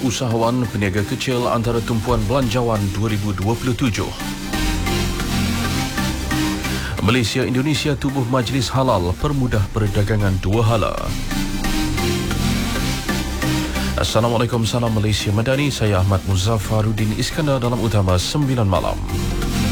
Usahawan Peniaga Kecil antara tumpuan belanjawan 2027. Malaysia Indonesia tubuh Majlis Halal permudah perdagangan dua hala. Assalamualaikum, salam Malaysia Madani. Saya Ahmad Muzaffaruddin Iskandar dalam Utama 9 Malam.